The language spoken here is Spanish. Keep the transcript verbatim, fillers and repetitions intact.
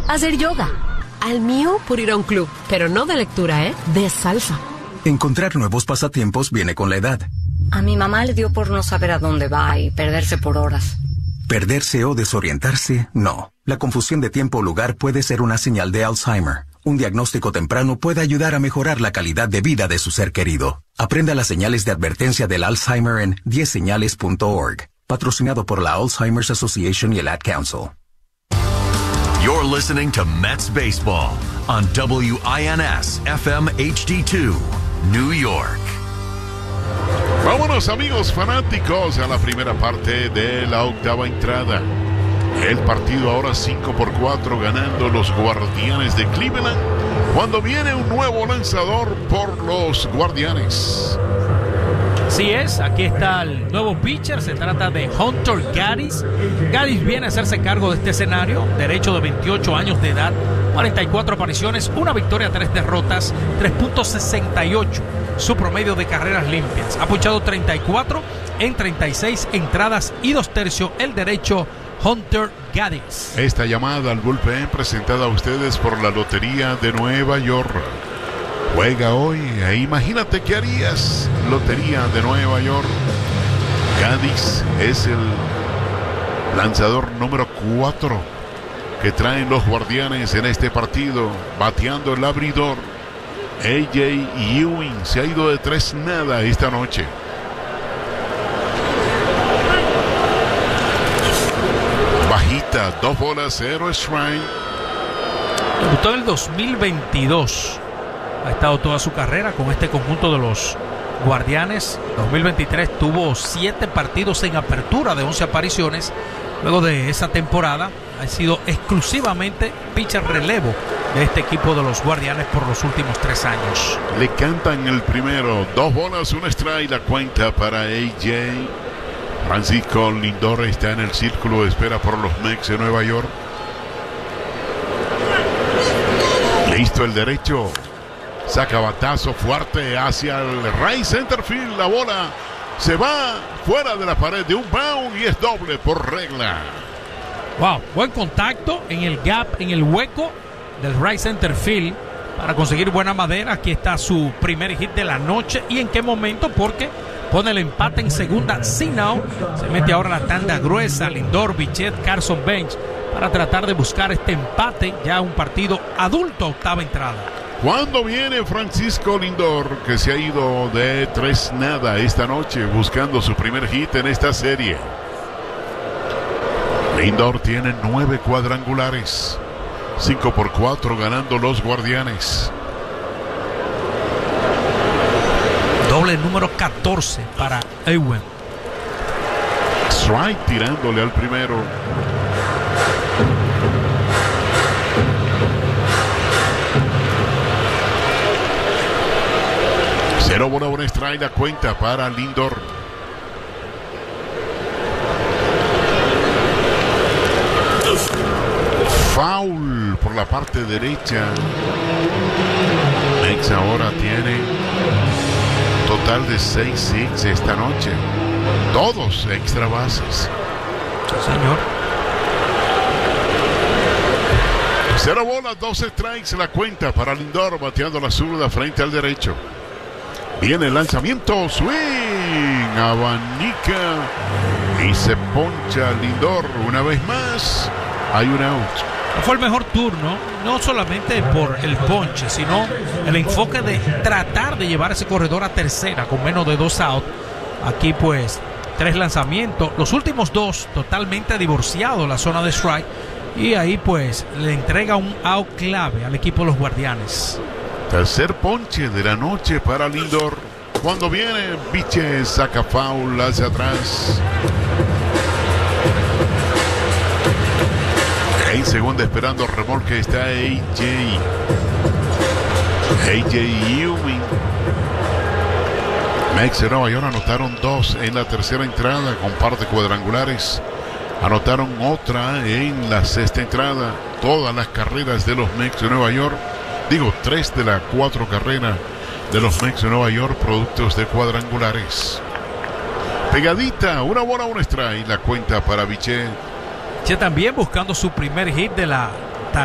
hacer yoga. Al mío, por ir a un club, pero no de lectura, ¿eh? De salsa. Encontrar nuevos pasatiempos viene con la edad. A mi mamá le dio por no saber a dónde va y perderse por horas. Perderse o desorientarse, no. La confusión de tiempo o lugar puede ser una señal de Alzheimer. Un diagnóstico temprano puede ayudar a mejorar la calidad de vida de su ser querido. Aprenda las señales de advertencia del Alzheimer en diez señales punto org. Patrocinado por la Alzheimer's Association y el Ad Council. You're listening to Mets Baseball on W I N S F M H D two, New York. Vámonos, amigos fanáticos, a la primera parte de la octava entrada. El partido ahora cinco por cuatro ganando los Guardianes de Cleveland, cuando viene un nuevo lanzador por los Guardianes. Así es, aquí está el nuevo pitcher, se trata de Hunter Gaddis. Gaddis viene a hacerse cargo de este escenario, derecho de veintiocho años de edad, cuarenta y cuatro apariciones, una victoria, tres derrotas, tres punto sesenta y ocho su promedio de carreras limpias. Ha ponchado treinta y cuatro en treinta y seis entradas y dos tercios el derecho Hunter Gaddis. Esta llamada al bullpen presentada a ustedes por la Lotería de Nueva York. Juega hoy e imagínate qué harías. Lotería de Nueva York. Gaddis es el lanzador número cuatro que traen los Guardianes en este partido, bateando el abridor. A J Ewing se ha ido de tres nada esta noche. Bajita, dos bolas, cero strike. Debutó en el dos mil veintidós. Ha estado toda su carrera con este conjunto de los Guardianes. dos mil veintitrés tuvo siete partidos en apertura de once apariciones. Luego de esa temporada ha sido exclusivamente pitcher relevo de este equipo de los Guardianes por los últimos tres años. Le cantan el primero, dos bolas, un strike, la cuenta para A J. Francisco Lindor está en el círculo de espera por los Mets de Nueva York. Listo el derecho. Saca batazo fuerte hacia el right center field. La bola se va fuera de la pared de un bound y es doble por regla. Wow, buen contacto en el gap, en el hueco del right center field para conseguir buena madera. Aquí está su primer hit de la noche. ¿Y en qué momento? Porque pone el empate en segunda sin out. Se mete ahora la tanda gruesa. Lindor, Bichette, Carson Bench para tratar de buscar este empate. Ya un partido adulto, octava entrada. Cuando viene Francisco Lindor, que se ha ido de tres nada esta noche, buscando su primer hit en esta serie. Lindor tiene nueve cuadrangulares, cinco por cuatro ganando los Guardianes. Doble número catorce para Ewing. Strike tirándole al primero. Cero bola, un strike, la cuenta para Lindor. Foul por la parte derecha. Mets ahora tiene total de seis hits esta noche. Todos extra bases. Sí, señor. Cero bolas, dos strikes, la cuenta para Lindor, bateando la zurda frente al derecho. Viene el lanzamiento, swing, abanica y se poncha Lindor una vez más. Hay un out. Fue el mejor turno, no solamente por el ponche, sino el enfoque de tratar de llevar ese corredor a tercera con menos de dos outs. Aquí pues tres lanzamientos, los últimos dos totalmente divorciados la zona de strike, y ahí pues le entrega un out clave al equipo de los Guardianes. Tercer ponche de la noche para Lindor. Cuando viene, Biche saca foul hacia atrás. En segunda esperando remolque está A J. A J Ewing. Mets de Nueva York anotaron dos en la tercera entrada con par de cuadrangulares. Anotaron otra en la sexta entrada. Todas las carreras de los Mets de Nueva York. Digo, tres de las cuatro carreras de los Mets de Nueva York, productos de cuadrangulares. Pegadita, una bola, un strike, la cuenta para Bichette. Che también buscando su primer hit de la